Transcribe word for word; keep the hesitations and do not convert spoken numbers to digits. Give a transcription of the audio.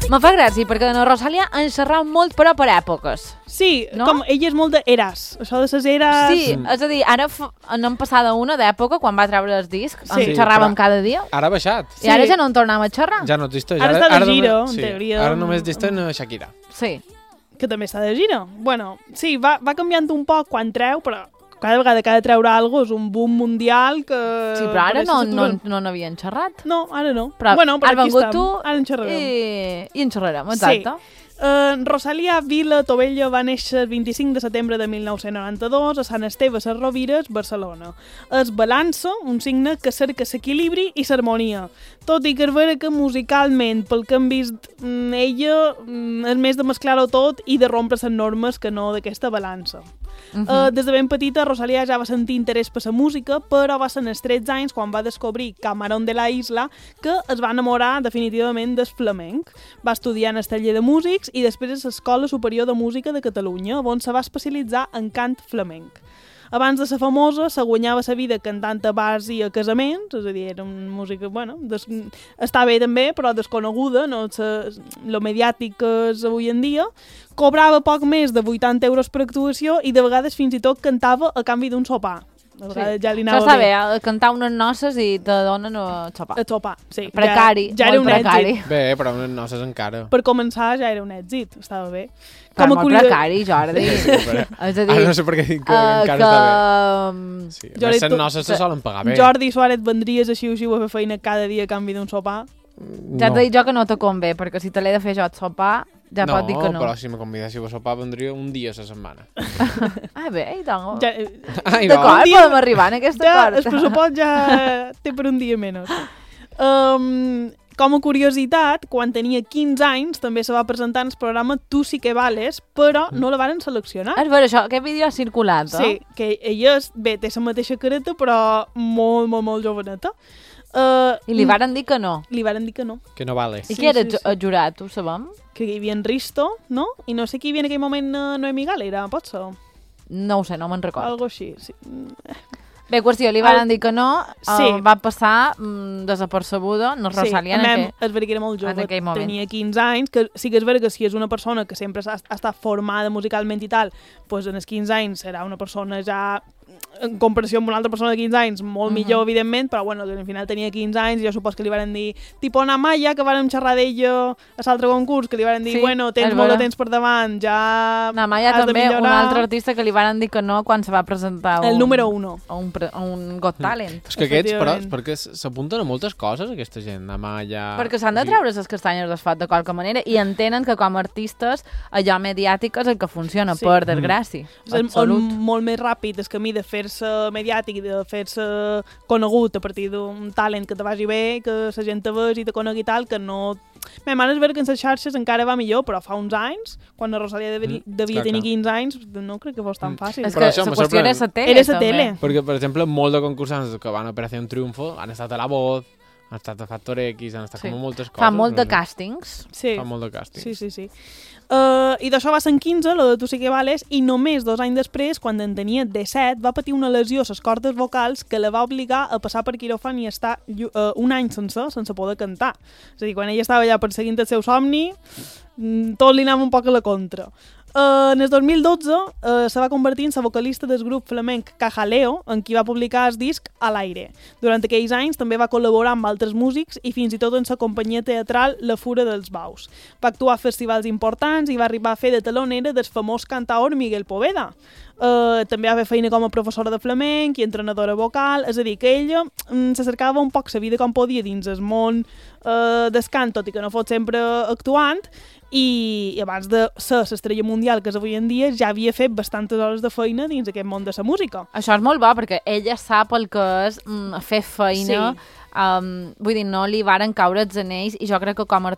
Me fa gràcia, perquè la Rosalia ha enxerrat molt, però per èpoques. Sí, no? Com ella és molt d'eres. Això de ses eres... Sí, és a dir, ara f... no em passava una d'època, quan va treure el disc, sí. en xerràvem però cada dia. Ara ha baixat. I ara ja no en tornàvem a xerrar. Ja no existeix. Ara està de ara giro, només, en sí, teoria. Ara només disten a Shakira. Sí. Que també està de gira. Bueno, sí, va, va canviant un poc quan treu, però cada vegada que ha de treure alguna cosa és un boom mundial que... Sí, però ara no no, no n'havien xerrat. No, ara no. Però bueno, però has aquí vengut estem. tu Ara en xerrarem. i, i en xerrarem, exacte. Sí. Uh, Rosalia Vila Tobello va néixer el vint-i-cinc de setembre de mil nou-cents noranta-dos a Sant Esteve, Ses Rovires, Barcelona. És balança, un signe que cerca l'equilibri i l'harmonia. Tot i que és vera que musicalment, pel que hem vist, ella és més de mesclar-ho tot i de rompre les normes que no d'aquesta balança. Uh -huh. uh, des de ben petita, Rosalia ja va sentir interès per la música, però va ser als tretze anys quan va descobrir Camarón de la Isla que es va enamorar definitivament del flamenc. Va estudiar en el taller de músics i després a l'Escola Superior de Música de Catalunya, on se va especialitzar en cant flamenc. Abans de ser famosa, se guanyava la vida cantant a bars i a casaments, és a dir, era una música, bueno, des... està bé també, però desconeguda, no lo mediàtic que és avui en dia. Cobrava poc més de vuitanta euros per actuació i de vegades fins i tot cantava a canvi d'un sopar. A vegades sí. ja li anava Això està bé. bé, eh? Cantar unes noces i te donen a sopar. A sopar, sí. Precari, ja, ja era molt un precari. èxit. Bé, però unes noces encara. Per començar ja era un èxit, estava bé. Com molt curiós... precari, Jordi. Sí, però... És a dir, Ara no sé per què dic que uh, encara que... està bé. Sí, a més, les tu... noces se solen pagar bé. Jordi Suárez, vendries així o així a fer feina cada dia a canvi d'un sopar? Ja no. t'he dit jo que no te convé, perquè si te l'he de fer jo a sopar, ja no, pot dir que no. No, però si me convidéssiu a sopar vendria un dia a la setmana. Ah, bé, i tant. Ja, Ai, D'acord, dia... podem arribar en aquest ja, acord. El pressupost ja té per un dia menys. Um, com a curiositat, quan tenia quinze anys també se va presentar en el programa Tu sí que vales, però no la varen seleccionar. És vera, això, aquest vídeo ha circulat, eh? Sí, que ella és, bé, té la mateixa careta, però molt, molt, molt joveneta. Uh, I li varen dir que no. Li varen dir que no. Que no vale. I Sí, qui era sí, sí. el jurat, ho sabem? Que hi havia en Risto, no? I no sé qui hi havia en aquell moment uh, Noemi Galera, pot ser? No ho sé, no me'n recordo. Algo així, sí. Bé, qüestió, li varen dir que no, Sí. eh, va passar mm, desapercebuda, no Rosalia, sí, en mem, aquell... és vera que era molt en jove, aquell moment. tenia quinze anys, que sí que és vera que si és una persona que sempre ha, ha estat formada musicalment i tal, doncs en els quinze anys serà una persona ja, en comparació amb una altra persona de quinze anys, molt Mhm. millor, evidentment, però bueno, al final tenia quinze anys i jo supos que li varen dir, tipo Ana Maya, que vàrem xerrar d'ella a l'altre concurs, que li varen dir, Sí, bueno, tens és molt de vera. temps per davant, ja No, mai hi ha has de també un millorar. altre artista que li varen dir que no quan se va presentar un, El número uno. a un, pre- a un Got Talent. És que aquests, però, Efectivament. perquè s'apunten a moltes coses, aquesta gent. Amaya... Perquè s'han de o sigui, treure les castanyes del foc de qualque manera i entenen que com a artistes allò mediàtic és el que funciona, Sí. per desgràcia. És el, el Absolut. molt més ràpid el camí de fer-se mediàtic i de fer-se conegut a partir d'un talent que te vagi bé, que la gent te vegi i te conegui tal, que no... Bé, ara és vera que en les xarxes encara va millor, però fa uns anys, quan la Rosalia devia, Mm, devia clar, tenir clar. quinze anys, no crec que fos tan Mm. fàcil. És Però que això la me qüestió sorprèn. era la tele, Era la també. tele. Perquè, per exemple, molts de concursants que van a Operació Triunfo han estat a La Voz, han estat a Factor X, han estat Sí. com a moltes coses. Fa molt de sé. càstings. Sí. Fa molt de càsting. Sí, sí, sí. Uh, I d'això va ser en quinze, lo de Tu sí que vales, i només dos anys després, quan en tenia disset, va patir una lesió a les cordes vocals que la va obligar a passar per quiròfan i estar uh, un any sense, sense poder cantar. És a dir, quan ella estava allà perseguint el seu somni, mm, tot li anava un poc a la contra. Uh, en el dos mil dotze uh, se va convertir en la vocalista del grup flamenc Cajaleo, en qui va publicar el disc A l'aire. Durant aquells anys també va col·laborar amb altres músics i fins i tot en la companyia teatral La Fura dels Baus. Va actuar a festivals importants i va arribar a fer de talonera del famós cantaor Miguel Poveda. Uh, també va fer feina com a professora de flamenc i entrenadora vocal, és a dir, que ella mm, se cercava un poc la vida com podia dins el món uh, del cant, tot i que no fos sempre actuant, i, i abans de ser l'estrella mundial que és avui en dia ja havia fet bastantes hores de feina dins aquest món de la música. Això és molt bo, perquè ella sap el que és mm, fer feina. Sí. Um, vull dir, no li varen caure els anells i jo crec que com a